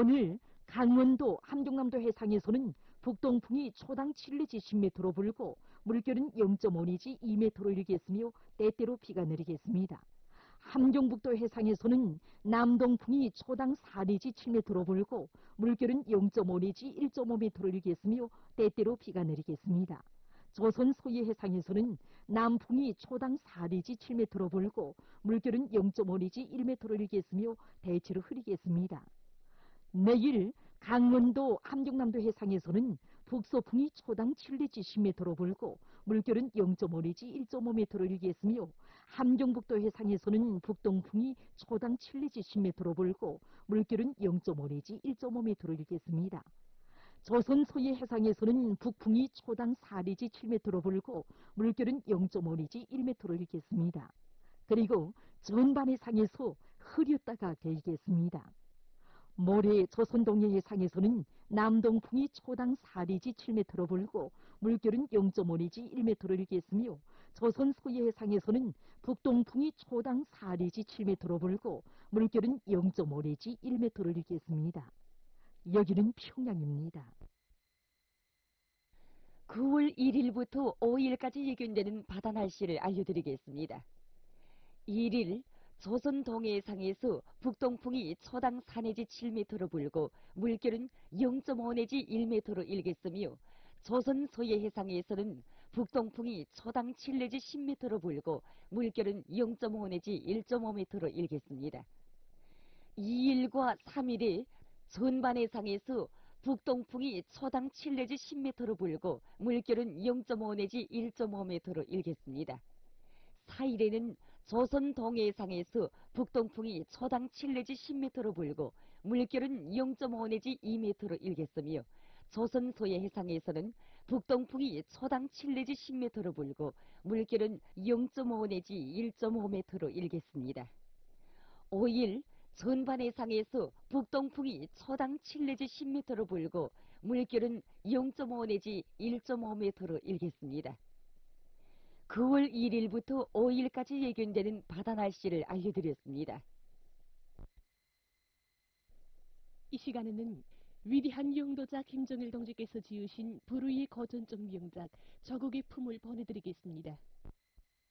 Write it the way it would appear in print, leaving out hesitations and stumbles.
오늘 강원도 함경남도 해상에서는 북동풍이 초당 7 내지 10m로 불고 물결은 0.5 내지 2m로 일겠으며 때때로 비가 내리겠습니다. 함경북도 해상에서는 남동풍이 초당 4 내지 7m로 불고 물결은 0.5 내지 1.5m로 일겠으며 때때로 비가 내리겠습니다. 조선 소해 해상에서는 남풍이 초당 4 내지 7m로 불고 물결은 0.5 내지 1m로 일겠으며 대체로 흐리겠습니다. 내일 강원도 함경남도 해상에서는 북서풍이 초당 7 내지 10m로 불고 물결은 0.5 내지 1.5m로 일겠으며 함경북도 해상에서는 북동풍이 초당 7 내지 10m로 불고 물결은 0.5 내지 1.5m로 일겠습니다. 조선 소해 해상에서는 북풍이 초당 4 내지 7m로 불고 물결은 0.5 내지 1m로 일겠습니다. 그리고 전반 해상에서 흐렸다가 개이겠습니다. 모레 조선 동해 해상에서는 남동풍이 초당 4 내지 7m로 불고 물결은 0.5 내지 1m로 일겠으며 조선 소해 해상에서는 북동풍이 초당 4 내지 7m로 불고 물결은 0.5 내지 1m로 일겠습니다. 여기는 평양입니다. 9월 1일부터 5일까지 예견되는 바다 날씨를 알려드리겠습니다. 1일 조선 동해상에서 북동풍이 초당 4 내지 7m로 불고 물결은 0.5 내지 1m로 일겠으며 조선 서해 해상에서는 북동풍이 초당 7 내지 10m로 불고 물결은 0.5 내지 1.5m로 일겠습니다. 2일과 3일에 전반 해상에서 북동풍이 초당 7 내지 10m로 불고 물결은 0.5 내지 1.5m로 일겠습니다. 4일에는 조선 동해상에서 북동풍이 초당 7 내지 10m로 불고 물결은 0.5 내지 2m로 일겠으며 조선 서해 해상에서는 북동풍이 초당 7 내지 10m로 불고 물결은 0.5 내지 1.5m로 일겠습니다. 5일 전반 해상에서 북동풍이 초당 7 내지 10m로 불고 물결은 0.5 내지 1.5m로 일겠습니다. 9월 1일부터 5일까지 예견되는 바다 날씨를 알려드렸습니다. 이 시간에는 위대한 영도자 김정일 동지께서 지으신 불의의 거전적 명작 저국의 품을 보내드리겠습니다.